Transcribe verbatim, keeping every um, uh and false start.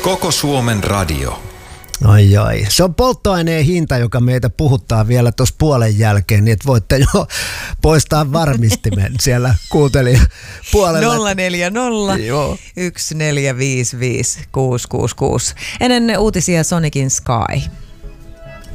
Koko Suomen radio. Ai ai. Se on polttoaineen hinta, joka meitä puhuttaa vielä tuossa puolen jälkeen, niin että voitte jo poistaa varmistimen siellä kuuntelijapuolella. nolla neljä nolla, yksi neljä viisi viisi, kuusi kuusi kuusi. Ennen uutisia Sonicin Sky.